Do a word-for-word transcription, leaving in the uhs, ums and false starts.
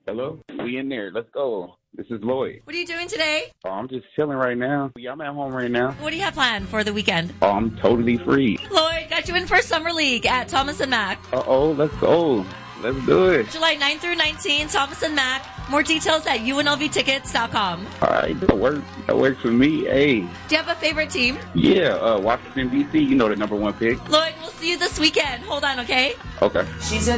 Hello? We in there. Let's go. This is Lloyd. What are you doing today? Oh, I'm just chilling right now. Yeah, I'm at home right now. What do you have planned for the weekend? Oh, I'm totally free. Lloyd, got you in for Summer League at Thomas and Mack. Uh-oh, let's go. Let's do it. July ninth through nineteenth, Thomas and Mack. More details at U N L V tickets dot com. All right, that works. That works for me. Hey. Do you have a favorite team? Yeah, uh, Washington, D C You know the number one pick. Lloyd, we'll see you this weekend. Hold on, okay? Okay. She's a